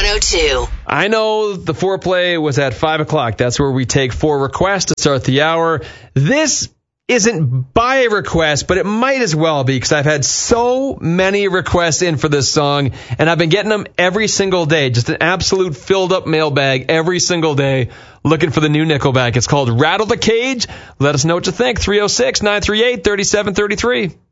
102. I know the foreplay was at 5 o'clock. That's where we take 4 requests to start the hour. This isn't by request, but it might as well be because I've had so many requests in for this song, and I've been getting them every single day. Just an absolute filled up mailbag every single day looking for the new Nickelback. It's called Rattle the Cage. Let us know what you think. 306-938-3733.